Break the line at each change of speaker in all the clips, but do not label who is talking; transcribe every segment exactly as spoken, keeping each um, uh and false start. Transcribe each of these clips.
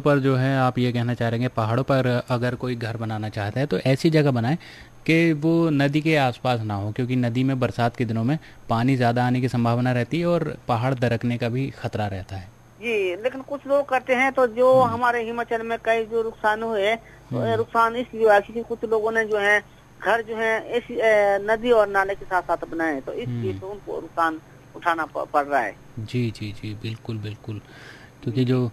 पर जो है आप ये कहना चाह रहे हैं पहाड़ों पर अगर कोई घर बनाना चाहता है तो ऐसी जगह बनाए कि वो नदी के आसपास ना हो, क्योंकि नदी में बरसात के दिनों में पानी ज़्यादा आने की संभावना रहती है और पहाड़ दरकने का भी खतरा रहता है।
जी, लेकिन कुछ लोग करते हैं तो जो हमारे हिमाचल में कई जो नुकसान हुए, तो नुकसान इसलिए हुआ क्योंकि कुछ लोगों ने जो है घर जो है ऐसी नदी और नाले के साथ साथ बनाए, तो इसलिए तो उनको नुकसान उठाना पड़ रहा है।
जी जी जी बिल्कुल बिल्कुल, क्योंकि जो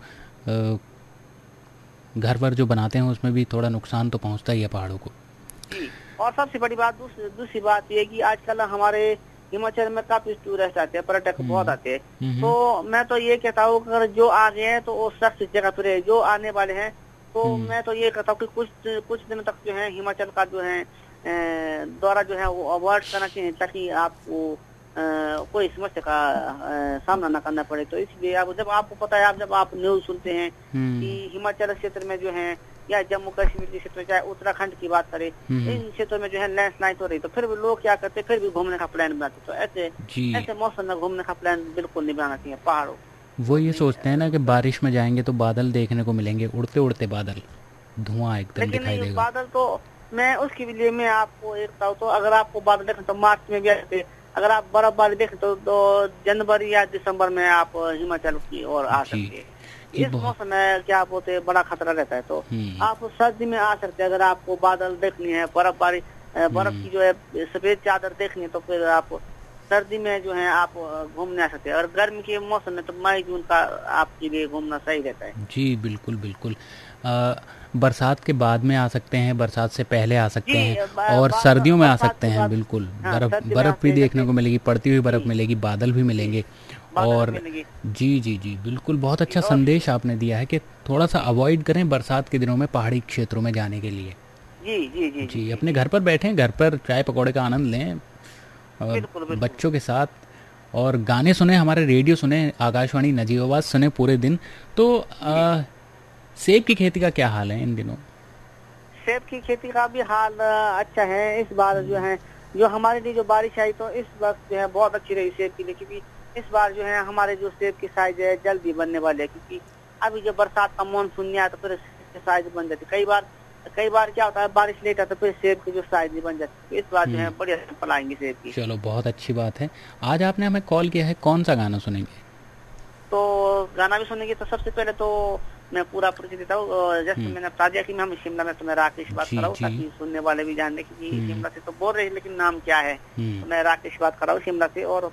घर पर जो बनाते हैं उसमें भी थोड़ा नुकसान तो पहुंचता ही है पहाड़ों को।
जी, और सबसे बड़ी बात दूसरी दूसरी बात ये कि आजकल हमारे हिमाचल में काफी टूरिस्ट आते हैं, पर्यटक बहुत आते हैं, तो मैं तो ये कहता हूँ अगर जो आ गए हैं तो वो सख्त जगह पर रहे, जो आने वाले हैं तो मैं तो ये कहता हूँ कि कुछ कुछ दिन तक जो है हिमाचल का जो है दौरा जो है वो अवॉइड करना चाहिए, ताकि आपको कोई समस्या का सामना न करना पड़े। तो इसलिए अब जब आपको पता है, आप जब आप न्यूज सुनते हैं कि हिमाचल क्षेत्र में जो है या जम्मू कश्मीर के क्षेत्र में, चाहे उत्तराखंड की बात करें, इन क्षेत्रों में जो है लैंडस्लाइड हो रही, तो फिर भी लोग क्या करते, फिर भी घूमने का प्लान बनाते। तो ऐसे ऐसे मौसम में घूमने का प्लान बिल्कुल नहीं बनाना चाहिए पहाड़ों।
वो ये सोचते हैं ना कि बारिश में जाएंगे तो बादल देखने को मिलेंगे, उड़ते उड़ते बादल, धुआं एकदम दिखाई देगा।
बादल तो मैं उसके लिए मैं आपको एक बताऊँ तो अगर आपको बादल देखें तो मार्च में भी आते, अगर आप बर्फबारी देखें तो, तो जनवरी या दिसंबर में आप हिमाचल की ओर आ सकते हैं। इस मौसम में क्या बोलते हैं बड़ा खतरा रहता है, तो आप सर्दी में आ सकते हैं। अगर आपको बादल देखनी है, बर्फबारी, बर्फ की जो है सफेद चादर देखनी है, तो फिर आप सर्दी में जो है आप घूमने आ सकते हैं। और गर्मी के मौसम में तो मई जून का आपके लिए घूमना सही रहता है।
जी बिल्कुल बिल्कुल। आ, बरसात के बाद में आ सकते हैं, बरसात से पहले आ सकते हैं, और सर्दियों में आ सकते हैं बिल्कुल। बर्फ बर्फ भी देखने को मिलेगी, पड़ती हुई बर्फ मिलेगी, बादल भी मिलेंगे। और जी जी जी बिल्कुल, बहुत अच्छा संदेश आपने दिया है कि थोड़ा सा अवॉइड करें बरसात के दिनों में पहाड़ी क्षेत्रों में जाने के लिए।
जी जी जी
जी अपने घर पर बैठें, घर पर चाय पकौड़े का आनंद लें और बच्चों के साथ, और गाने सुने, हमारे रेडियो सुने, आकाशवाणी नजीबाबाद सुने पूरे दिन। तो आ, सेब की खेती का क्या हाल है इन दिनों?
सेब की खेती का भी हाल अच्छा है। इस बार जो है जो हमारे लिए जो बारिश आई तो इस वक्त जो है बहुत अच्छी रही सेब के लिए, क्योंकि इस बार जो है हमारे जो सेब की साइज है जल्दी बनने वाले है, क्योंकि अभी जो बरसात का मानसून नहीं आया तो फिर साइज बन जाती। कई बार कई बार क्या होता है बारिश लेट आता तो फिर सेब की जो साइज नहीं बन जाती। इस बार जो है बढ़िया फल आएंगे सेब की।
चलो बहुत अच्छी बात है। आज आपने हमें कॉल किया है, कौन सा गाना सुनेंगे?
तो गाना भी सुनेंगे तो सबसे पहले तो मैं पूरा परिचय देता हूँ। जैसे मैंने बता दिया कि मैं हम शिमला में, तो मैं राकेश बात कर रहा हूँ, ताकि सुनने वाले भी जान ले कि शिमला से तो बोल रहे हैं लेकिन नाम क्या है। तो मैं राकेश बात कर रहा हूँ शिमला से। और